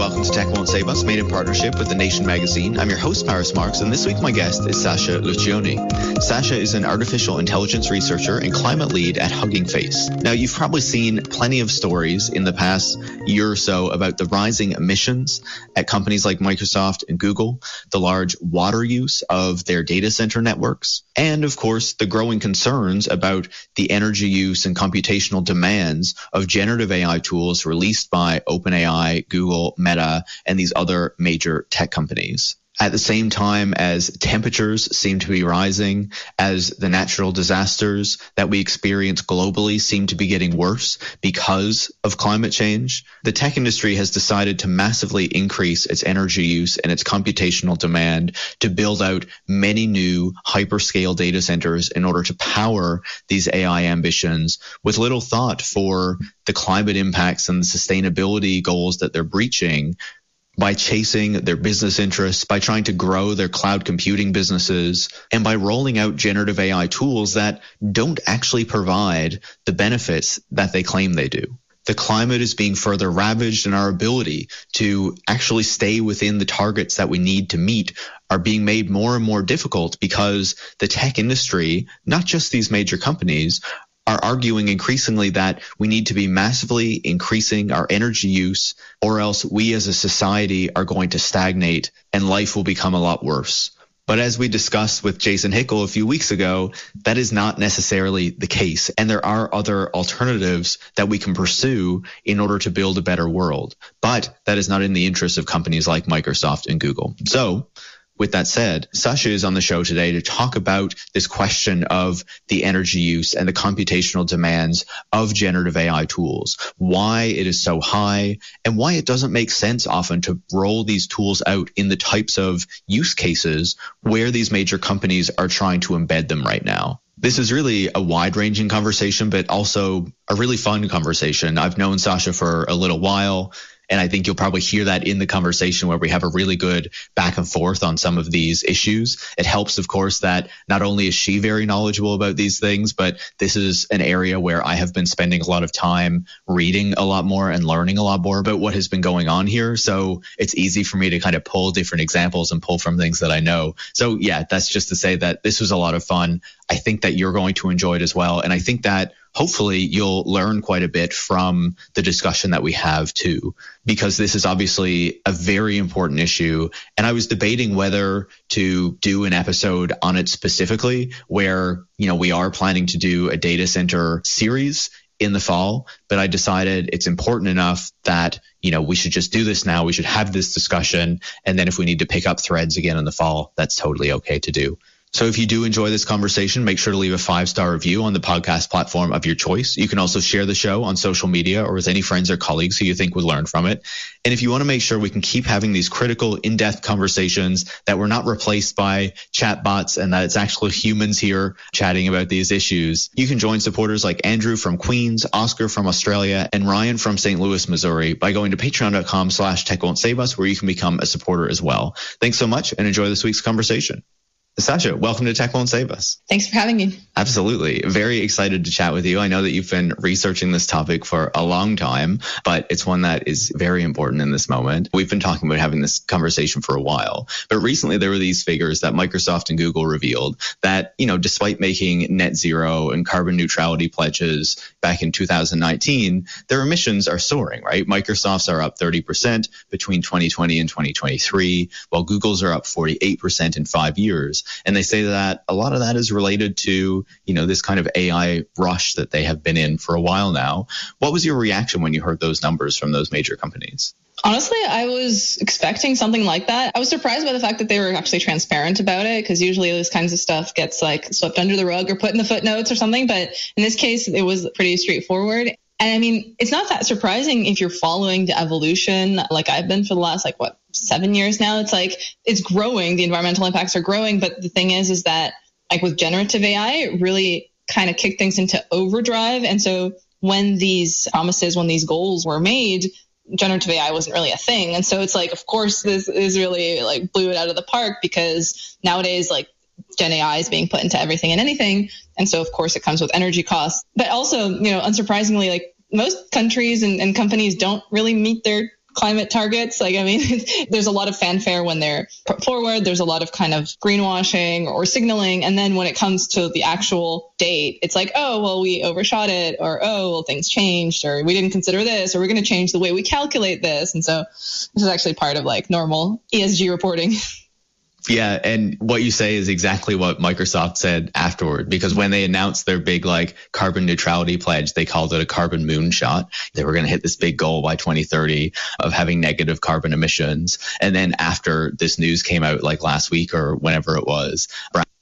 welcome to Tech Won't Save Us, made in partnership with The Nation magazine. I'm your host, Paris Marks, and this week my guest is Sasha Lucioni. Sasha is an artificial intelligence researcher and climate lead at Hugging Face. Now, you've probably seen plenty of stories in the past year or so about the rising emissions at companies like Microsoft and Google, the large water use of their data center networks, and of course, the growing concerns about the energy use and computational demands of generative AI tools released by OpenAI, Google, Meta, and these other major tech companies. At the same time as temperatures seem to be rising, as the natural disasters that we experience globally seem to be getting worse because of climate change, the tech industry has decided to massively increase its energy use and its computational demand to build out many new hyperscale data centers in order to power these AI ambitions with little thought for the climate impacts and the sustainability goals that they're breaching by chasing their business interests, by trying to grow their cloud computing businesses, and by rolling out generative AI tools that don't actually provide the benefits that they claim they do. The climate is being further ravaged, and our ability to actually stay within the targets that we need to meet are being made more and more difficult because the tech industry, not just these major companies, are arguing increasingly that we need to be massively increasing our energy use, or else we as a society are going to stagnate and life will become a lot worse. But as we discussed with Jason Hickel a few weeks ago, that is not necessarily the case. And there are other alternatives that we can pursue in order to build a better world. But that is not in the interest of companies like Microsoft and Google. So, with that said, Sasha is on the show today to talk about this question of the energy use and the computational demands of generative AI tools, why it is so high, and why it doesn't make sense often to roll these tools out in the types of use cases where these major companies are trying to embed them right now. This is really a wide-ranging conversation, but also a really fun conversation. I've known Sasha for a little while, and I think you'll probably hear that in the conversation where we have a really good back and forth on some of these issues. It helps, of course, that not only is she very knowledgeable about these things, but this is an area where I have been spending a lot of time reading a lot more and learning a lot more about what has been going on here. So it's easy for me to kind of pull different examples and pull from things that I know. So yeah, that's just to say that this was a lot of fun. I think that you're going to enjoy it as well. And I think that hopefully you'll learn quite a bit from the discussion that we have too, because this is obviously a very important issue. And I was debating whether to do an episode on it specifically, where, we are planning to do a data center series in the fall, but I decided it's important enough that, we should just do this now. We should have this discussion. And then if we need to pick up threads again in the fall, that's totally okay to do. So if you do enjoy this conversation, make sure to leave a 5-star review on the podcast platform of your choice. You can also share the show on social media or with any friends or colleagues who you think would learn from it. And if you want to make sure we can keep having these critical, in-depth conversations, that we're not replaced by chatbots and that it's actually humans here chatting about these issues, you can join supporters like Andrew from Queens, Oscar from Australia, and Ryan from St. Louis, Missouri by going to patreon.com/techwon'tsavus, where you can become a supporter as well. Thanks so much and enjoy this week's conversation. Sasha, welcome to Tech Won't Save Us. Thanks for having me. Absolutely. Very excited to chat with you. I know that you've been researching this topic for a long time, but it's one that is very important in this moment. We've been talking about having this conversation for a while, but recently there were these figures that Microsoft and Google revealed that, despite making net zero and carbon neutrality pledges back in 2019, their emissions are soaring, right? Microsoft's are up 30% between 2020 and 2023, while Google's are up 48% in 5 years. And they say that a lot of that is related to, this kind of AI rush that they have been in for a while now. What was your reaction when you heard those numbers from those major companies? Honestly, I was expecting something like that. I was surprised by the fact that they were actually transparent about it, because usually this kinds of stuff gets swept under the rug or put in the footnotes or something. But in this case, it was pretty straightforward. And I mean, it's not that surprising if you're following the evolution like I've been for the last 7 years now. It's growing. The environmental impacts are growing. But the thing is that with generative AI, it really kind of kicked things into overdrive. And so when these promises, when these goals were made, generative AI wasn't really a thing. And so it's of course, this is really blew it out of the park, because nowadays, Gen AI is being put into everything and anything. And so, of course, it comes with energy costs. But also, unsurprisingly, most countries and companies don't really meet their climate targets. Like, I mean, there's a lot of fanfare when they're put forward. There's a lot of kind of greenwashing or signaling. And then when it comes to the actual date, it's like, oh, well, we overshot it, or, oh, well, things changed, or we didn't consider this, or we're going to change the way we calculate this. And so this is actually part of like normal ESG reporting. Yeah, and what you say is exactly what Microsoft said afterward, because when they announced their big like carbon neutrality pledge, they called it a carbon moonshot. They were going to hit this big goal by 2030 of having negative carbon emissions. And then after this news came out like last week or whenever it was,